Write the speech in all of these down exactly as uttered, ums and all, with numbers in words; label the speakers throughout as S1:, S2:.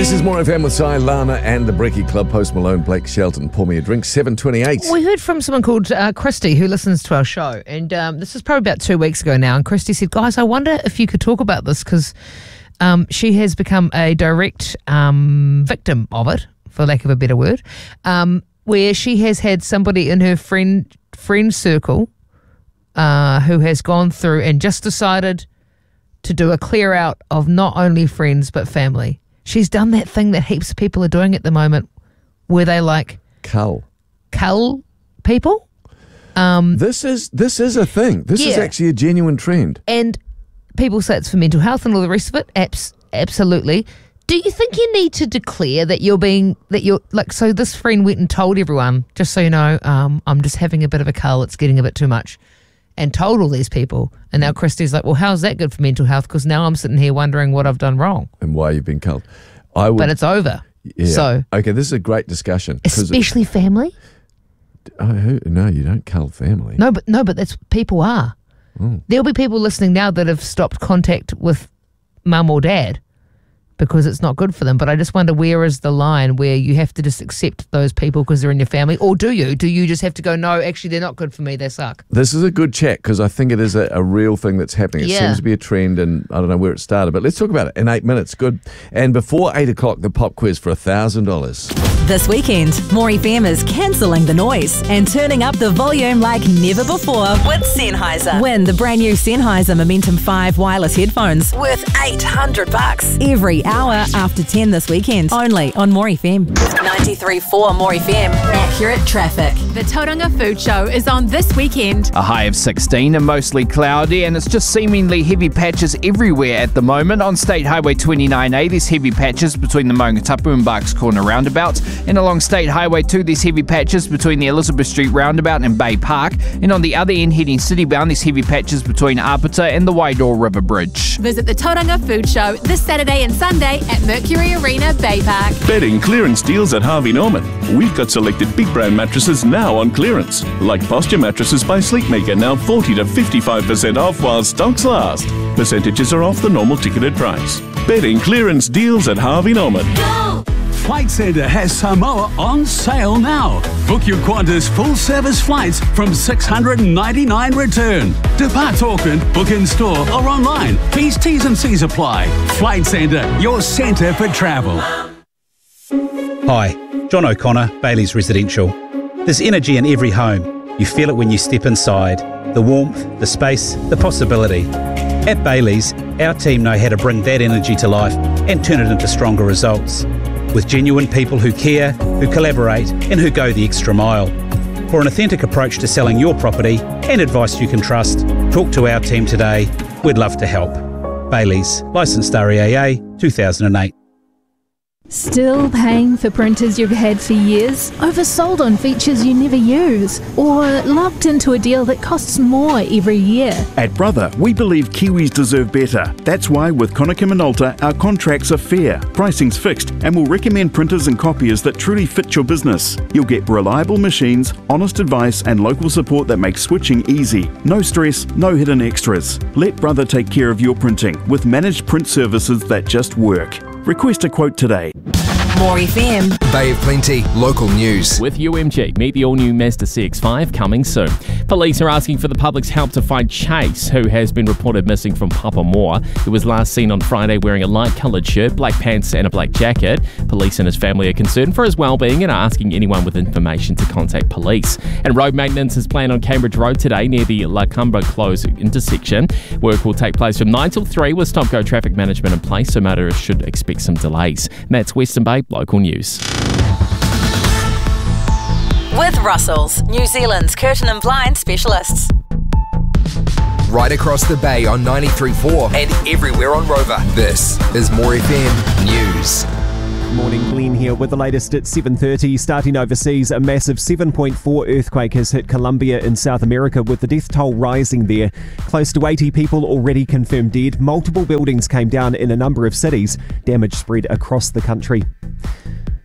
S1: This is More F M with Cy, Lana and the Brekkie Club. Post Malone, Blake Shelton. Pour me a drink. seven twenty-eight.
S2: We heard from someone called uh, Christy who listens to our show, and um, this was probably about two weeks ago now, and Christy said, guys, I wonder if you could talk about this, because um, she has become a direct um, victim of it, for lack of a better word, um, where she has had somebody in her friend friend circle uh, who has gone through and just decided to do a clear out of not only friends but family. She's done that thing that heaps of people are doing at the moment, where they like
S1: Cull.
S2: cull people. Um,
S1: This is this is a thing. This is
S2: Yeah.
S1: actually a genuine trend.
S2: and people say it's for mental health and all the rest of it. Abs- absolutely. Do you think you need to declare that you're being, that you're, like, so this friend went and told everyone, just so you know, um, I'm just having a bit of a cull, it's getting a bit too much, and told all these people. And now Christy's like, well, how's that good for mental health? Because now I'm sitting here wondering what I've done wrong.
S1: And why you've been culled. I would,
S2: But it's over.
S1: yeah.
S2: So,
S1: Okay, this is a great discussion. 'cause it-
S2: especially family.
S1: oh, who- no, you don't cull family.
S2: No, but no, but that's people are.
S1: Mm.
S2: There'll be people listening now that have stopped contact with mum or dad because it's not good for them. But I just wonder, where is the line where you have to just accept those people because they're in your family, or do you? Do you just have to go, no, actually they're not good for me, they suck?
S1: This is a good chat because I think it is a, a real thing that's happening. It
S2: Yeah.
S1: seems to be a trend, and I don't know where it started, but let's talk about it in eight minutes. Good. And before eight o'clock, the pop quiz for one thousand dollars.
S3: This weekend, More F M is cancelling the noise and turning up the volume like never before with Sennheiser. Win the brand new Sennheiser Momentum five wireless headphones worth eight hundred bucks every hour after ten this weekend. Only on More F M. ninety-three point four More F M. Accurate traffic.
S4: The Tauranga Food Show is on this weekend.
S5: A high of sixteen and mostly cloudy, and it's just seemingly heavy patches everywhere at the moment. On State Highway twenty-nine A, there's heavy patches between the Maungatapu and Barks Corner roundabouts, and along State Highway two, there's heavy patches between the Elizabeth Street roundabout and Bay Park, and on the other end heading citybound, there's heavy patches between Apata and the Waidor River Bridge.
S4: Visit the Tauranga Food Show this Saturday and Sunday at Mercury Arena, Bay Park.
S6: Bedding clearance deals at Harvey Norman. We've got selected big brand mattresses now on clearance. Like Posture Mattresses by Sleepmaker, now forty to fifty-five percent off while stocks last. Percentages are off the normal ticketed price. Bedding clearance deals at Harvey Norman.
S7: Flight Centre has Samoa on sale now. Book your Qantas full-service flights from six hundred ninety-nine dollars return. Depart Auckland, book in store or online. Fees, T's and C's apply. Flight Centre, your centre for travel.
S8: Hi, John O'Connor, Bailey's Residential. There's energy in every home. You feel it when you step inside. The warmth, the space, the possibility. At Bailey's, our team know how to bring that energy to life and turn it into stronger results. With genuine people who care, who collaborate and who go the extra mile. For an authentic approach to selling your property and advice you can trust, talk to our team today. We'd love to help. Bailey's, licensed R E A A two thousand eight.
S9: Still paying for printers you've had for years? Oversold on features you never use? Or locked into a deal that costs more every year?
S6: At Brother, we believe Kiwis deserve better. That's why with Konica Minolta, our contracts are fair, pricing's fixed, and we'll recommend printers and copiers that truly fit your business. You'll get reliable machines, honest advice, and local support that makes switching easy. No stress, no hidden extras. Let Brother take care of your printing with managed print services that just work. Request a quote today.
S3: More F M.
S10: Bay of Plenty, local news.
S11: With U M G, meet the all-new Mazda C X five coming soon. Police are asking for the public's help to find Chase, who has been reported missing from Papamoa. He was last seen on Friday wearing a light-coloured shirt, black pants and a black jacket. Police and his family are concerned for his well-being and are asking anyone with information to contact police. And road maintenance is planned on Cambridge Road today near the Lakamba Close intersection. Work will take place from nine till three with stop-go traffic management in place, so motorists should expect some delays. That's Western Bay Local News.
S3: With Russell's, New Zealand's curtain and blind specialists.
S10: Right across the bay on ninety-three point four and everywhere on Rover. This is More F M News.
S12: Morning, Glenn here with the latest at seven thirty. Starting overseas, a massive seven point four earthquake has hit Colombia in South America, with the death toll rising there. Close to eighty people already confirmed dead. Multiple buildings came down in a number of cities. Damage spread across the country.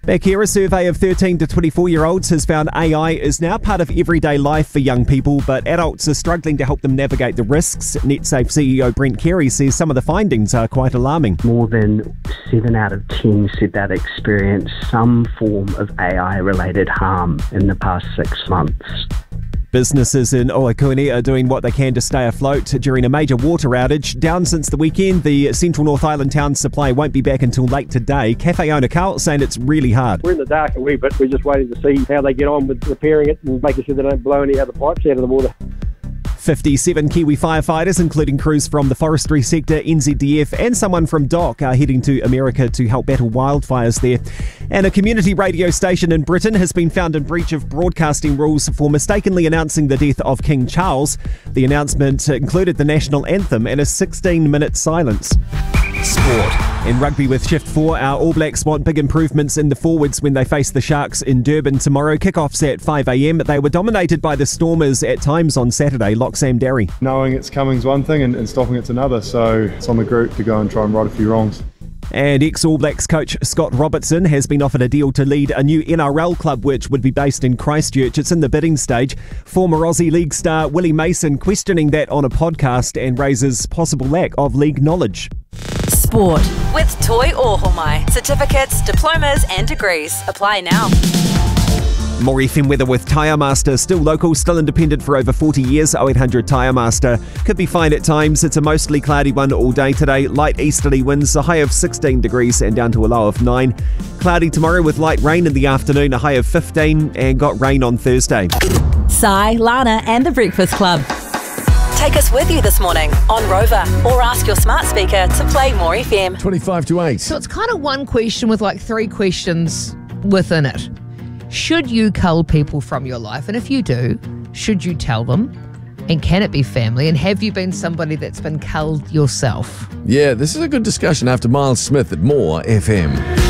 S12: Back here, a survey of thirteen to twenty-four-year-olds has found A I is now part of everyday life for young people, but adults are struggling to help them navigate the risks. NetSafe C E O Brent Carey says some of the findings are quite alarming.
S13: More than seven out of ten said that experienced some form of A I-related harm in the past six months.
S12: Businesses in Ohakune are doing what they can to stay afloat during a major water outage. Down since the weekend, the Central North Island town supply won't be back until late today. Cafe owner Carl saying it's really hard.
S14: We're in the dark a wee bit. We're just waiting to see how they get on with repairing it and making sure they don't blow any other pipes out of the water.
S12: fifty-seven Kiwi firefighters, including crews from the forestry sector, N Z D F and someone from D O C, are heading to America to help battle wildfires there. And a community radio station in Britain has been found in breach of broadcasting rules for mistakenly announcing the death of King Charles. The announcement included the national anthem and a sixteen-minute silence.
S10: Sport.
S12: In rugby with Shift four, our All Blacks want big improvements in the forwards when they face the Sharks in Durban tomorrow. Kickoffs at five a.m. They were dominated by the Stormers at times on Saturday. Loxam Derry.
S15: Knowing it's coming's one thing and, and stopping it's another, so it's on the group to go and try and right a few wrongs.
S12: And ex-All Blacks coach Scott Robertson has been offered a deal to lead a new N R L club which would be based in Christchurch. It's in the bidding stage. Former Aussie League star Willie Mason questioning that on a podcast and raises possible lack of league knowledge.
S3: Sport with Toi Ohomai. Certificates, diplomas and degrees. Apply now.
S12: More F M weather with Tyre Master. Still local, still independent for over forty years. oh eight hundred Tyre Master. Could be fine at times. It's a mostly cloudy one all day today. Light easterly winds, a high of sixteen degrees and down to a low of nine. Cloudy tomorrow with light rain in the afternoon, a high of fifteen, and got rain on Thursday.
S3: Sai, Lana and the Breakfast Club. Take us with you this morning on Rover or ask your smart speaker to play More F M.
S1: twenty-five to eight.
S2: So it's kind of one question with like three questions within it. Should you cull people from your life? And if you do, should you tell them? And can it be family? And have you been somebody that's been culled yourself?
S1: Yeah, this is a good discussion after Miles Smith at More F M.